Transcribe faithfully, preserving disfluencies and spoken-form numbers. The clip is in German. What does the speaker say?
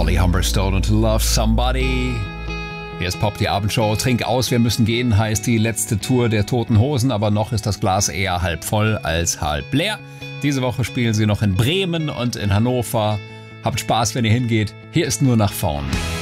Charlie Humberstone und Love Somebody. Hier ist Pop, die Abendshow. Trink aus, wir müssen gehen, heißt die letzte Tour der Toten Hosen, aber noch ist das Glas eher halb voll als halb leer. Diese Woche spielen sie noch in Bremen und in Hannover. Habt Spaß, wenn ihr hingeht. Hier ist nur nach vorn.